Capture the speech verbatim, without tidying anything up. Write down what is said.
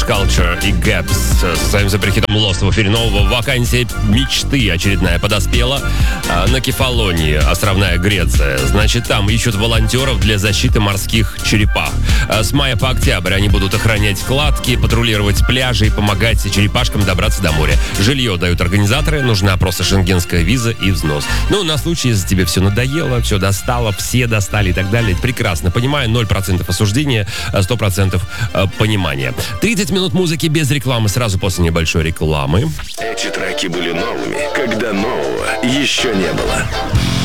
Culture и Gaps со своим суперхитом Lost в эфире нового. Вакансия мечты очередная подоспела на Кефалонии, островная Греция. Значит, там ищут волонтеров для защиты морских черепах. С мая по октябрь они будут охранять кладки, патрулировать пляжи и помогать черепашкам добраться до моря. Жилье дают организаторы, нужна просто шенгенская виза и взнос. Ну, на случай, если тебе все надоело, все достало, все достали и так далее, прекрасно понимаю, ноль процентов осуждения, сто процентов понимания. тридцать минут музыки без рекламы сразу после небольшой рекламы. Эти треки были новыми, когда нового еще не было.